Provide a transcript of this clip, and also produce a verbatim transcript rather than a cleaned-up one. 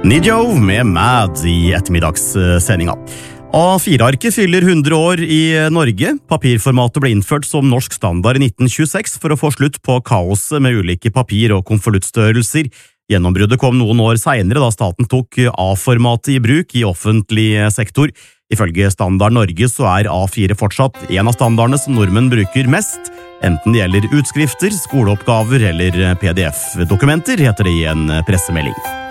Nijo med Mad i ettermiddagssendinga. A fire-arket fyller hundre år i Norge. Papirformatet ble innført som norsk standard i nitten tjueseks for å få slutt på kaoset med ulike papir- og konvoluttstørrelser. Gjennombruddet kom noen år senere da staten tok A-formatet i bruk i offentlig sektor. Ifølge Standard Norge så er A fire fortsatt en av standardene som nordmenn bruker mest, enten det gjelder utskrifter, skoleoppgaver eller P D F-dokumenter, heter det i en pressemelding.